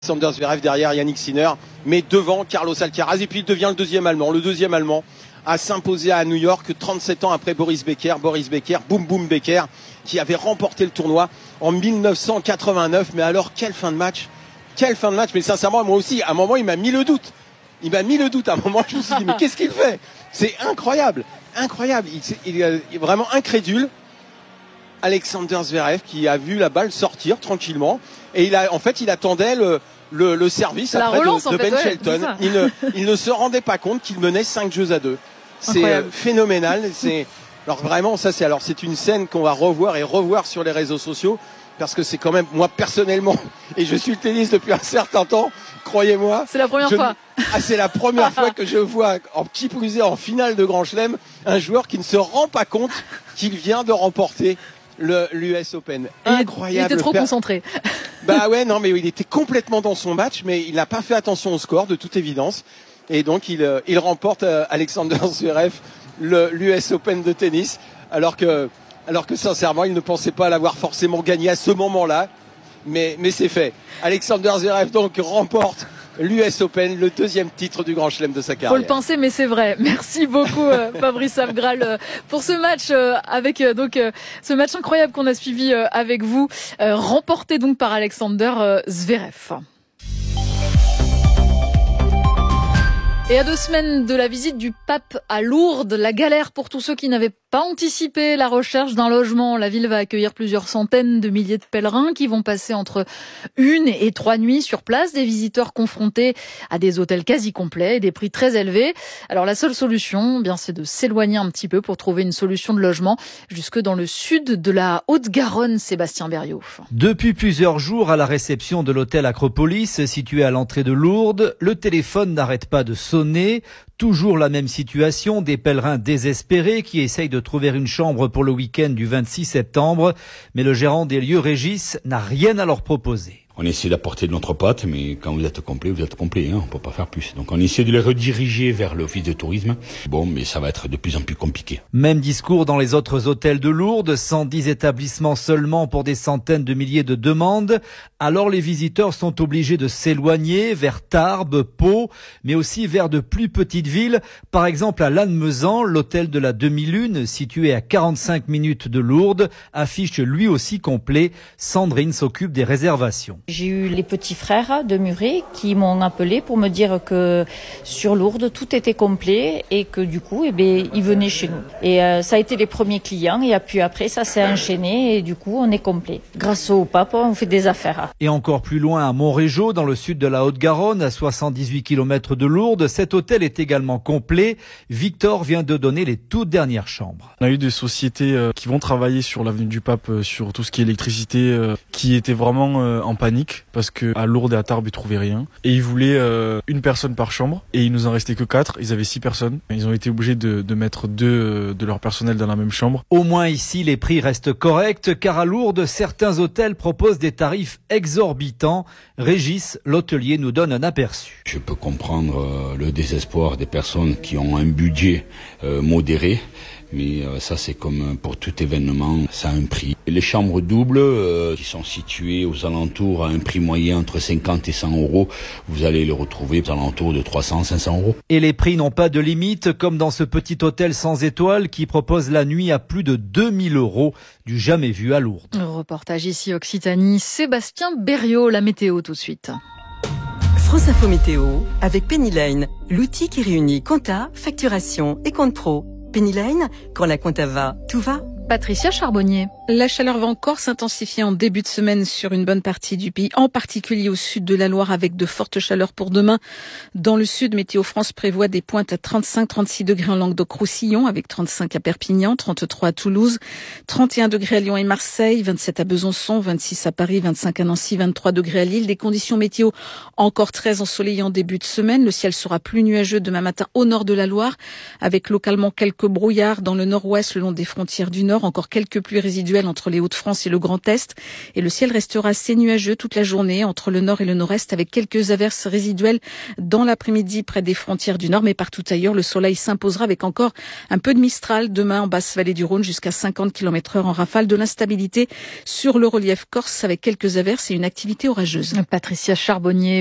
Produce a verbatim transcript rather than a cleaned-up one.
Alexander Zverev derrière Yannick Sinner, mais devant Carlos Alcaraz. Et puis il devient le deuxième Allemand. Le deuxième Allemand à s'imposer à New York trente-sept ans après Boris Becker. Boris Becker, boum boum Becker, qui avait remporté le tournoi en mille neuf cent quatre-vingt-neuf. Mais alors, quelle fin de match! Quelle fin de match! Mais sincèrement, moi aussi, à un moment, il m'a mis le doute. Il m'a mis le doute. À un moment, je me suis dit, mais qu'est-ce qu'il fait? C'est incroyable. Incroyable. Il, il est vraiment incrédule. Alexander Zverev qui a vu la balle sortir tranquillement et il a, en fait, il attendait le, le, le service la après relance, de, de fait, Ben ouais, Shelton. Il ne, il ne se rendait pas compte qu'il menait cinq jeux à deux. C'est Incroyable. euh, phénoménal. C'est, alors vraiment, ça c'est, alors c'est une scène qu'on va revoir et revoir sur les réseaux sociaux parce que c'est quand même, moi personnellement, et je suis le tennis depuis un certain temps, croyez-moi. C'est la première je, fois. Ah, c'est la première fois que je vois, en petit plus en finale de Grand Chelem, un joueur qui ne se rend pas compte qu'il vient de remporter le l'U S Open. Incroyable. Il était trop concentré. Bah ouais, non, mais il était complètement dans son match, mais il n'a pas fait attention au score, de toute évidence. Et donc, il, il remporte euh, Alexander Zverev le l'U S Open de tennis, alors que, alors que sincèrement, il ne pensait pas l'avoir forcément gagné à ce moment-là. Mais, mais c'est fait. Alexander Zverev donc remporte l'U S Open, le deuxième titre du Grand Chelem de sa carrière. Faut le penser, mais c'est vrai. Merci beaucoup euh, Fabrice Afgral euh, pour ce match euh, avec euh, donc euh, ce match incroyable qu'on a suivi euh, avec vous, euh, remporté donc par Alexander euh, Zverev. Et à deux semaines de la visite du pape à Lourdes, la galère pour tous ceux qui n'avaient pas anticipé la recherche d'un logement. La ville va accueillir plusieurs centaines de milliers de pèlerins qui vont passer entre une et trois nuits sur place. Des visiteurs confrontés à des hôtels quasi complets et des prix très élevés. Alors la seule solution, eh bien, c'est de s'éloigner un petit peu pour trouver une solution de logement jusque dans le sud de la Haute-Garonne, Sébastien Berriot. Depuis plusieurs jours, à la réception de l'hôtel Acropolis, situé à l'entrée de Lourdes, le téléphone n'arrête pas de sonner. Toujours la même situation, des pèlerins désespérés qui essayent de trouver une chambre pour le week-end du vingt-six septembre. Mais le gérant des lieux, Régis, n'a rien à leur proposer. On essaie d'apporter de notre patte, mais quand vous êtes complet, vous êtes complet, hein, on peut pas faire plus. Donc on essaie de les rediriger vers l'office de tourisme. Bon, mais ça va être de plus en plus compliqué. Même discours dans les autres hôtels de Lourdes, cent dix établissements seulement pour des centaines de milliers de demandes. Alors les visiteurs sont obligés de s'éloigner vers Tarbes, Pau, mais aussi vers de plus petites villes. Par exemple à Lannemezan, l'hôtel de la Demi-Lune, situé à quarante-cinq minutes de Lourdes, affiche lui aussi complet. Sandrine s'occupe des réservations. J'ai eu les petits frères de Muret qui m'ont appelé pour me dire que sur Lourdes, tout était complet et que du coup, eh bien, ils venaient chez nous. Et euh, ça a été les premiers clients et puis après, ça s'est enchaîné et du coup, on est complet. Grâce au pape, on fait des affaires. Et encore plus loin, à Montrégeau, dans le sud de la Haute-Garonne, à soixante-dix-huit kilomètres de Lourdes, cet hôtel est également complet. Victor vient de donner les toutes dernières chambres. On a eu des sociétés euh, qui vont travailler sur l'avenue du Pape, euh, sur tout ce qui est électricité, euh, qui étaient vraiment euh, en panique parce que à Lourdes et à Tarbes ils trouvaient rien et ils voulaient euh, une personne par chambre et il nous en restait que quatre. Ils avaient six personnes. Ils ont été obligés de, de mettre deux euh, de leur personnel dans la même chambre. Au moins ici les prix restent corrects car à Lourdes certains hôtels proposent des tarifs exorbitants. Régis, l'hôtelier, nous donne un aperçu. Je peux comprendre euh, le désespoir des personnes qui ont un budget euh, modéré. Mais euh, ça, c'est comme pour tout événement, ça a un prix. Les chambres doubles, euh, qui sont situées aux alentours à un prix moyen entre cinquante et cent euros, vous allez les retrouver aux alentours de trois cents à cinq cents euros. Et les prix n'ont pas de limite, comme dans ce petit hôtel sans étoiles qui propose la nuit à plus de deux mille euros, du jamais vu à Lourdes. Reportage ici Occitanie, Sébastien Berriot, la météo tout de suite. France Info Météo avec Pennyline, l'outil qui réunit compta, facturation et compte pro. Pennyline, quand la compta va, tout va. Patricia Charbonnier. La chaleur va encore s'intensifier en début de semaine sur une bonne partie du pays, en particulier au sud de la Loire avec de fortes chaleurs pour demain. Dans le sud, Météo France prévoit des pointes à trente-cinq à trente-six degrés en Languedoc-Roussillon avec trente-cinq à Perpignan, trente-trois à Toulouse, trente et un degrés à Lyon et Marseille, vingt-sept à Besançon, vingt-six à Paris, vingt-cinq à Nancy, vingt-trois degrés à Lille. Des conditions météo encore très ensoleillées en début de semaine. Le ciel sera plus nuageux demain matin au nord de la Loire avec localement quelques brouillards dans le nord-ouest le long des frontières du nord. nord. Encore quelques pluies résiduelles entre les Hauts-de-France et le Grand Est. Et le ciel restera assez nuageux toute la journée entre le nord et le nord-est avec quelques averses résiduelles dans l'après-midi près des frontières du nord. Mais partout ailleurs, le soleil s'imposera avec encore un peu de mistral demain en basse vallée du Rhône jusqu'à cinquante kilomètres heure en rafale. De l'instabilité sur le relief corse avec quelques averses et une activité orageuse. Patricia Charbonnier.